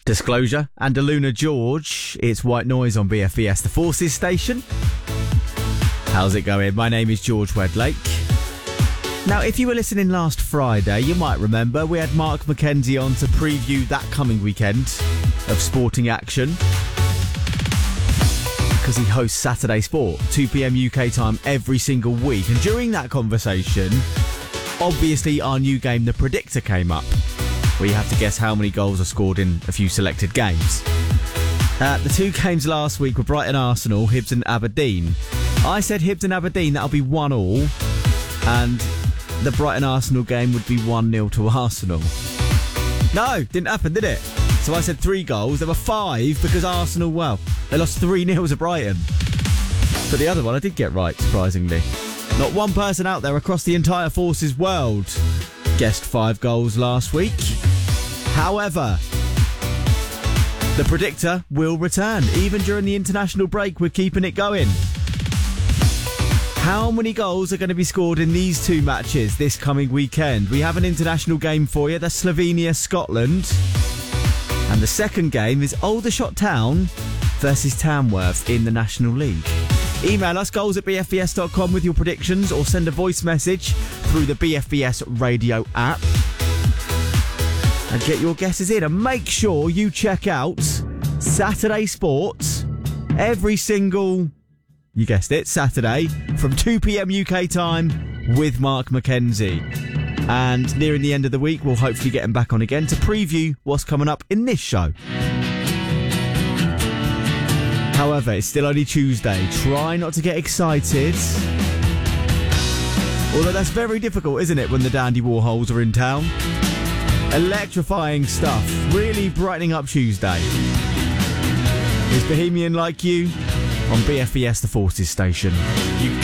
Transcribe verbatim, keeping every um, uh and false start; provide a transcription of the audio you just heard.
Disclosure and Aluna George. It's White Noise on B F B S, the Forces station. How's it going? My name is George Wedlake. Now, if you were listening last Friday, you might remember we had Mark McKenzie on to preview that coming weekend of sporting action, because he hosts Saturday Sport, two p.m. U K time every single week. And during that conversation, obviously our new game, The Predictor, came up, where you have to guess how many goals are scored in a few selected games. Uh, the two games last week were Brighton Arsenal, Hibs and Aberdeen. I said Hibs and Aberdeen, that'll be one all, and the Brighton Arsenal game would be one nil to Arsenal. No, didn't happen, did it? So I said three goals. There were five because Arsenal, well, they lost three nil to Brighton. But the other one I did get right, surprisingly. Not one person out there across the entire Forces world guessed five goals last week. However, the Predictor will return. Even during the international break, we're keeping it going. How many goals are going to be scored in these two matches this coming weekend? We have an international game for you. That's Slovenia-Scotland. And the second game is Aldershot Town versus Tamworth in the National League. Email us, goals at b f b s dot com with your predictions, or send a voice message through the B F B S radio app. And get your guesses in. And make sure you check out Saturday Sports every single, you guessed it, Saturday from two p.m. U K time with Mark McKenzie. And nearing the end of the week, we'll hopefully get him back on again to preview what's coming up in this show. However, it's still only Tuesday. Try not to get excited. Although that's very difficult, isn't it, when the Dandy Warhols are in town? Electrifying stuff. Really brightening up Tuesday. Is Bohemian Like You on B F B S, the Forces station. You